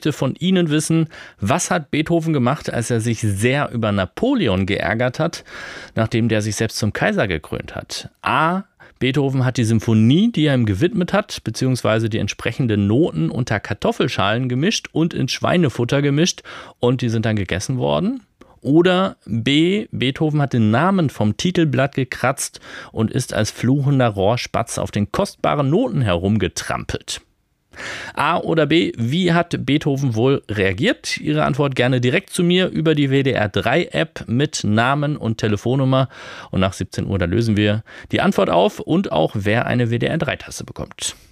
möchte von Ihnen wissen, was hat Beethoven gemacht, als er sich sehr über Napoleon geärgert hat, nachdem der sich selbst zum Kaiser gekrönt hat? A. Beethoven hat die Symphonie, die er ihm gewidmet hat, beziehungsweise die entsprechenden Noten unter Kartoffelschalen gemischt und in Schweinefutter gemischt und die sind dann gegessen worden. Oder B. Beethoven hat den Namen vom Titelblatt gekratzt und ist als fluchender Rohrspatz auf den kostbaren Noten herumgetrampelt. A oder B, wie hat Beethoven wohl reagiert? Ihre Antwort gerne direkt zu mir über die WDR 3 App mit Namen und Telefonnummer. Und nach 17 Uhr, da lösen wir die Antwort auf und auch wer eine WDR 3 Tasse bekommt.